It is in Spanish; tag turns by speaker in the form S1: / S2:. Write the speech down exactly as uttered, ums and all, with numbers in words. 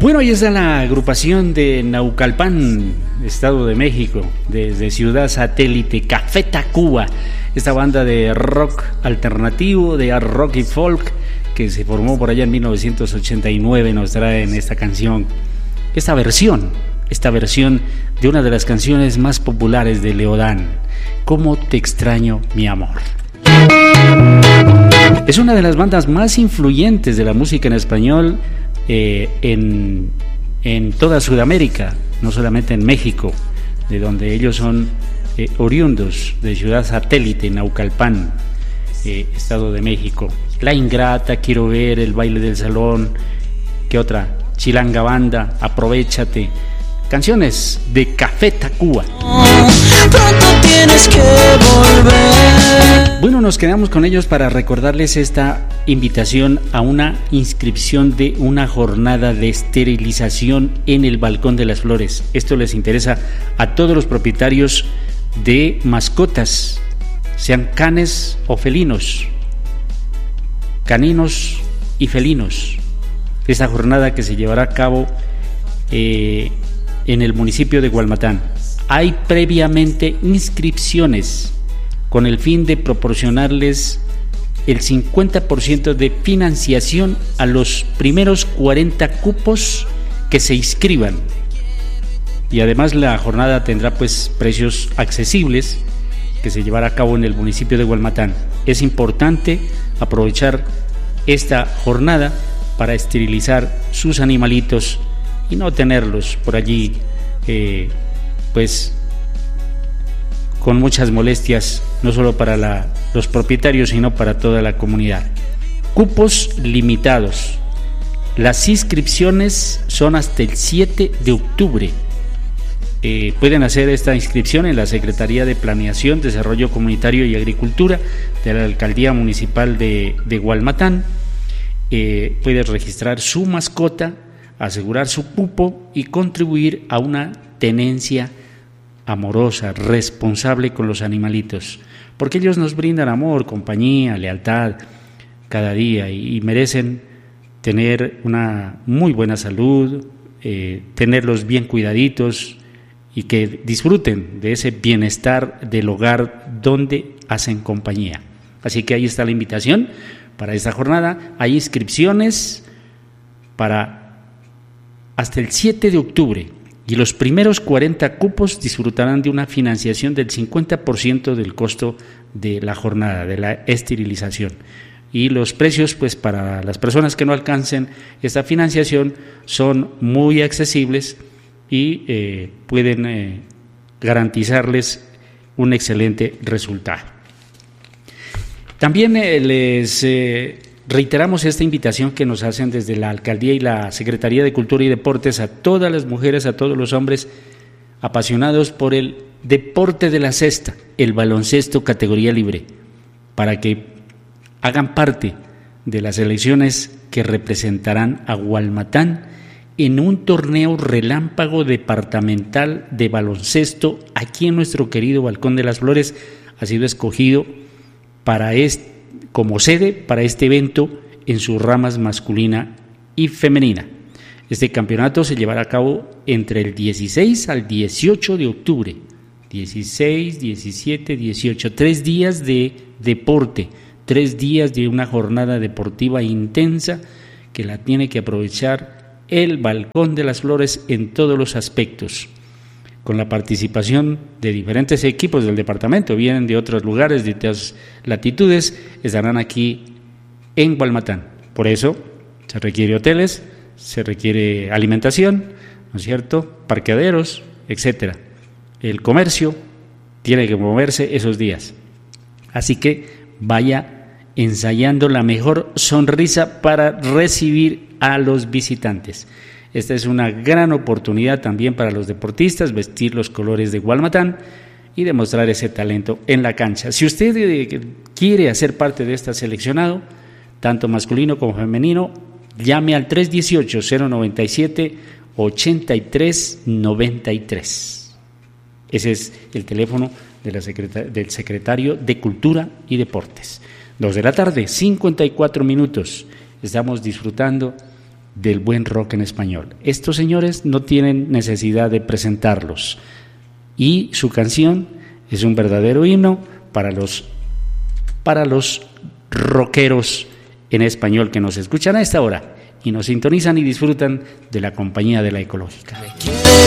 S1: Bueno, ahí está la agrupación de Naucalpan, Estado de México, desde Ciudad Satélite, Café Tacuba, esta banda de rock alternativo, de art rock y folk, que se formó por allá en mil novecientos ochenta y nueve, nos traen esta canción, esta versión, esta versión de una de las canciones más populares de Leodán, ¿Cómo te extraño, mi amor? Es una de las bandas más influyentes de la música en español eh, en, en toda Sudamérica, no solamente en México, de donde ellos son eh, oriundos, de Ciudad Satélite, Naucalpan, eh, Estado de México. La Ingrata, Quiero ver, El baile del salón, ¿qué otra? Chilanga Banda, Aprovéchate. Canciones de Café Tacuba.
S2: Pronto tienes que volver.
S1: Bueno, nos quedamos con ellos para recordarles esta invitación a una inscripción de una jornada de esterilización en el Balcón de las Flores. Esto les interesa a todos los propietarios de mascotas, sean canes o felinos, caninos y felinos. Esta jornada que se llevará a cabo eh, en el municipio de Gualmatán. Hay previamente inscripciones con el fin de proporcionarles el cincuenta por ciento de financiación a los primeros cuarenta cupos que se inscriban. Y además la jornada tendrá pues precios accesibles que se llevará a cabo en el municipio de Gualmatán. Es importante aprovechar esta jornada para esterilizar sus animalitos y no tenerlos por allí eh, pues con muchas molestias, no solo para la, los propietarios, sino para toda la comunidad. Cupos limitados. Las inscripciones son hasta el siete de octubre. Eh, pueden hacer esta inscripción en la Secretaría de Planeación, Desarrollo Comunitario y Agricultura de la Alcaldía Municipal de, de Gualmatán. Eh, puede registrar su mascota, asegurar su cupo y contribuir a una tenencia amorosa, responsable con los animalitos, porque ellos nos brindan amor, compañía, lealtad cada día y, y merecen tener una muy buena salud, eh, tenerlos bien cuidaditos y que disfruten de ese bienestar del hogar donde hacen compañía. Así que ahí está la invitación para esta jornada. Hay inscripciones para hasta el siete de octubre y los primeros cuarenta cupos disfrutarán de una financiación del cincuenta por ciento del costo de la jornada, de la esterilización. Y los precios, pues para las personas que no alcancen esta financiación, son muy accesibles y eh, pueden eh, garantizarles un excelente resultado. También eh, les eh, reiteramos esta invitación que nos hacen desde la Alcaldía y la Secretaría de Cultura y Deportes a todas las mujeres, a todos los hombres apasionados por el deporte de la cesta, el baloncesto categoría libre, para que hagan parte de las selecciones que representarán a Gualmatán en un torneo relámpago departamental de baloncesto aquí en nuestro querido Balcón de las Flores. Ha sido escogido para este, como sede para este evento en sus ramas masculina y femenina. Este campeonato se llevará a cabo entre el dieciséis al dieciocho de octubre, dieciséis, diecisiete, dieciocho, tres días de deporte, tres días de una jornada deportiva intensa que la tiene que aprovechar el Balcón de las Flores en todos los aspectos, con la participación de diferentes equipos del departamento, vienen de otros lugares, de otras latitudes, estarán aquí en Gualmatán. Por eso se requiere hoteles, se requiere alimentación, ¿no es cierto?, parqueaderos, etcétera. El comercio tiene que moverse esos días. Así que vaya ensayando la mejor sonrisa para recibir a los visitantes. Esta es una gran oportunidad también para los deportistas, vestir los colores de Gualmatán y demostrar ese talento en la cancha. Si usted eh, quiere hacer parte de este seleccionado, tanto masculino como femenino, llame al tres dieciocho, cero noventa y siete, ochenta y tres noventa y tres. Ese es el teléfono de la secreta- del secretario de Cultura y Deportes. Dos de la tarde, cincuenta y cuatro minutos. Estamos disfrutando del buen rock en español. Estos señores no tienen necesidad de presentarlos, y su canción es un verdadero himno para los, para los rockeros en español que nos escuchan a esta hora y nos sintonizan y disfrutan de la compañía de La Ecológica.